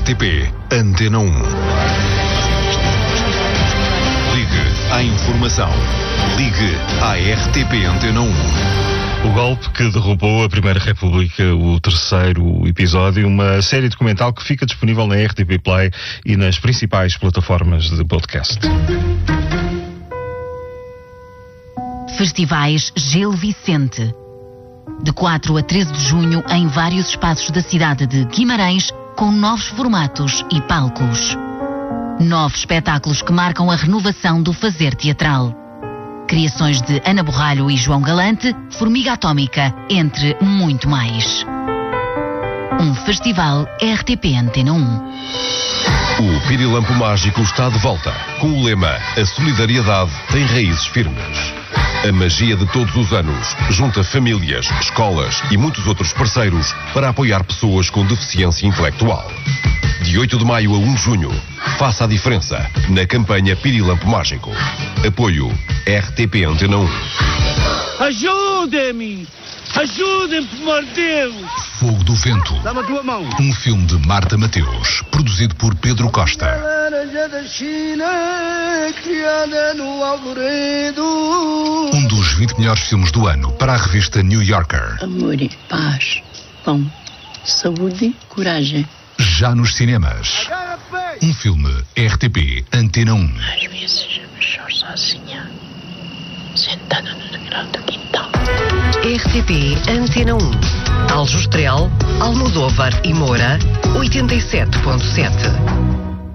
RTP Antena 1. Ligue à informação. Ligue à RTP Antena 1. O golpe que derrubou a Primeira República, o terceiro episódio, uma série documental que fica disponível na RTP Play e nas principais plataformas de podcast. Festivais Gil Vicente. De 4 a 13 de junho em vários espaços da cidade de Guimarães, com novos formatos e palcos. 9 espetáculos que marcam a renovação do fazer teatral. Criações de Ana Borralho e João Galante, Formiga Atómica, entre muito mais. Um festival RTP Antena 1. O Pirilampo Mágico está de volta, com o lema A solidariedade tem raízes firmes. A magia de todos os anos junta famílias, escolas e muitos outros parceiros para apoiar pessoas com deficiência intelectual. De 8 de maio a 1 de junho, faça a diferença na campanha Pirilampo Mágico. Apoio RTP Antena 1. Ajudem-me! Ajudem-me, por amor de Deus! Fogo do Vento. Dá-me a tua mão. Um filme de Marta Mateus, produzido por Pedro Costa. Um dos 20 melhores filmes do ano para a revista New Yorker. Amor e paz, pão, saúde, coragem. Já nos cinemas. Um filme RTP Antena 1. Às vezes me choro sozinha, sentada no degrau do quintal. RTP Antena 1. Aljustrel, Almodóvar e Moura, 87.7.